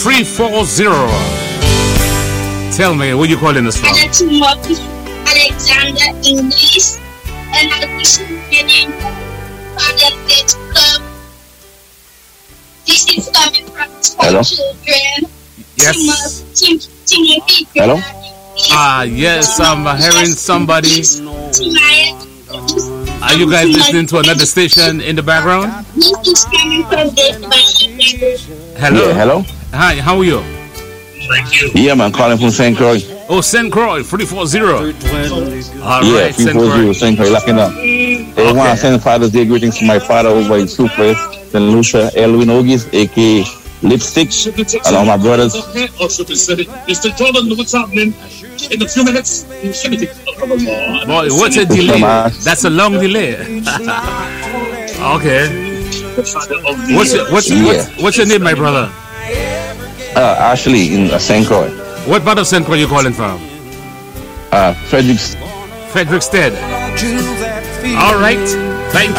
340. Tell me, where you calling us from? Alexander English, and I wish you Father's Club. This is coming from Hello? children. Yes. Hello? Yes, I'm hearing somebody. Are you guys listening to another station in the background? This is coming from Hello? Yeah, hello? Hi, how are you? Yeah, man, calling from St. Croix. Oh, St. Croix, 340. All Yeah, right, St. 340 Croix. St. Croix, locking up. They want to send Father's Day greetings to my father over in Sioux Place, St. Lucia, Elwin Ogis, a.k.a. Lipstick, and all my brothers. Mr. Jordan, what's happening? In a few minutes, Boy, what's a delay? That's a long delay. Okay. What's your name, my brother? Ashley in St. Croix. What part of St. Croix you calling from? Frederick's. Frederickstead. All right. Thank